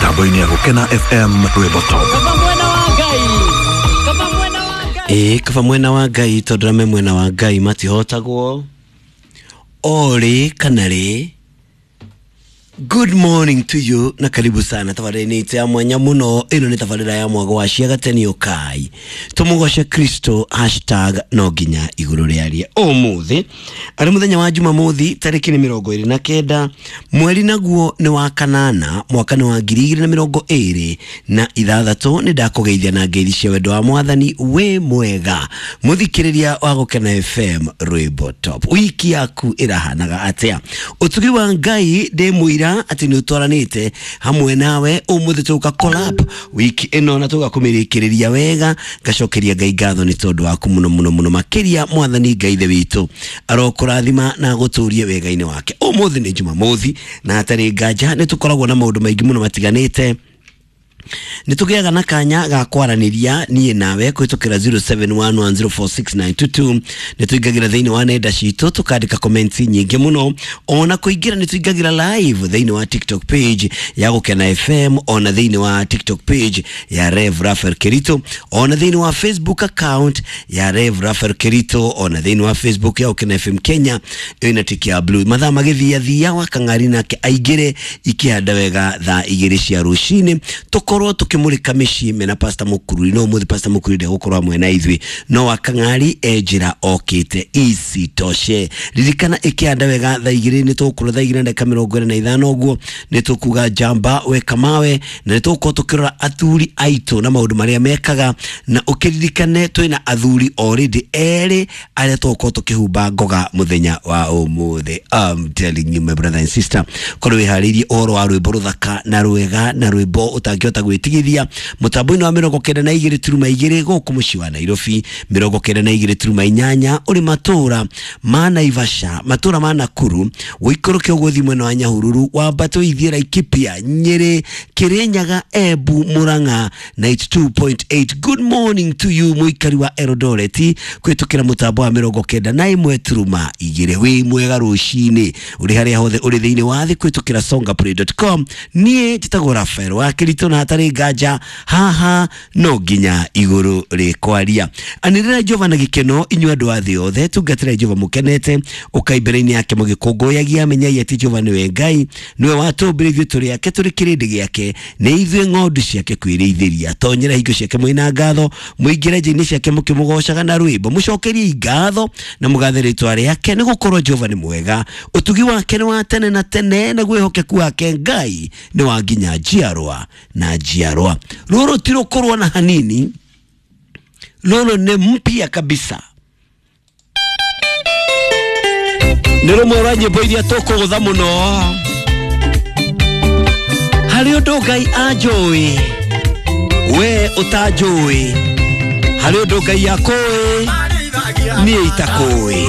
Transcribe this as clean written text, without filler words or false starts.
Mitaboini ya Gukena FM Rwebo Top. Kava mwena wa Ngai todrame mwena wa Ngai matihotagwo ori kanari. Good morning to you na karibu sana tafareni ite ya mwanya muno. Ino ni tafarira ya mwago wa shiaga teni okai tumugoshe Kristo #noginya iguru riarie omuthi ari muthenya wa Jumamothi tariki ni 29 mweri naguo ni wa kanana mwaka ni wa 2026 ni ndakugeithia na ngeithi cia wendo wa mwathani we mwega muthikiriria wa Gukena FM Rwebo Top. Wiki yaku irahanaga atia? Utugi wa Ngai de muira ati ni utwaranite hamwe nawe umuthi tuka collab wiki ino na tuka kumirikiriria wega gacokeria Ngai ngatho ni tondu waku muno makiria mwathani Ngai the witu arokurathima na guturie wega-ini wake. Umuthi ni Jumamothi na atari nganja ni tukoragwo na maundu maingi muno matiganite. Nitugeaga na kanya ga kwaraniria nie nawe kwitukira 0711046922 nituigagira thiini wa nenda citu tukandika comments nyingi muno ona kuingira nituigagira live thiini wa TikTok page ya Gukena FM ona thiini wa TikTok page ya Rev Rafael Kerito ona thiini wa Facebook account ya Rev Rafael Kerito ona thiini wa Facebook ya Gukena FM Kenya ina tikia blue mathaa magithia wa kangari nake aigire ikihanda wega thaa 2 cia rucini tukorwo tukimurika mishime na Pastor Mukuru no muthi Pastor Mukuru de gukorwa mwena ithwi no wakangari ejira okite isi toshe ririkana ikianda wega thaa 2 ni tukuru thaa 2 ndeka 45 uguo ni tukuga jamba we kamawe na ni tuko tukirora athuri aito na maundu maria mekaga na ukiririkane twina athuri already ere aria tuko tukihumba ngoga muthenya wa umuthi. I'm telling you my brother and sister korwo wiharirie oro wa rwimbo ruthaka na rwega na rwimbo utakiota gwitigithia mutambo-ini wa 92.2 guku muci wa Nairobi 92.8 uri matura ma Naivasha matura ma Nakuru wikuruke uguthi mwena wa Nyahururu wa Mbato Ithiera Ikipia Nyeri Kirinyaga Embu Murang'a 92.8. Good morning to you muikari wa Eldoret kwitukira mutambo wa 91.2 wi mwega rucini uri haria hothe uri thiini wa thi kwitukira songaplay.com nie titagora Rafael wa Kerito na atari nganja haha no nginya iguru rikwaria anirira Jehova na gikeno inyu andu a thi othe tungatira Jehova mukenete ukaimbere-ini yake mugikongoyagia menya yeti Jehova niwe Ngai niwe watumbire ithuĩ turi yake turi kirindi giake ni ithuĩ ng'ondu ciake kwirĩithiria tonyera hingo ciake mwina ngatho muingire njini ciake mukimugocaga na rwimbo mucokerie ngatho na mugathe ritwa riake ni gukorwo Jehova ni mwega utugi wake ni wa tene na tene na gwihokeku wake Ngai ni wa nginya njiarwa na njiarwa. Roro tiro korwa na hanini lolo ne mpya kabisa nero moranye boidia toko gutha muno hari undu Ngai ajoi we utajoi hari undu Ngai akoe nie itakoi.